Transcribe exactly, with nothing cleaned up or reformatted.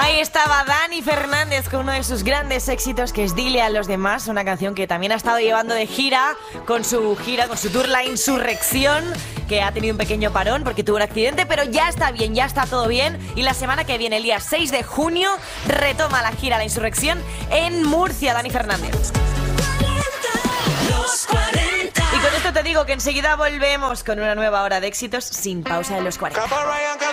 Ahí estaba Dani Fernández con uno de sus grandes éxitos, que es Dile a los demás, una canción que también ha estado llevando de gira con su gira, con su tour La Insurrección, que ha tenido un pequeño parón porque tuvo un accidente, pero ya está bien, ya está todo bien. Y la semana que viene, el día seis de junio, retoma la gira La Insurrección en Murcia, Dani Fernández. Y con esto te digo que enseguida volvemos con una nueva hora de éxitos sin pausa de los cuarenta.